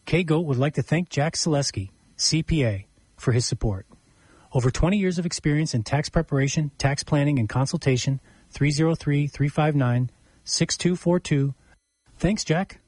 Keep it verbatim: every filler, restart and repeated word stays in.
K-Goat would like to thank Jack Selesky, C P A, for his support. Over twenty years of experience in tax preparation, tax planning, and consultation, three oh three, three five nine, six two four two. Thanks, Jack.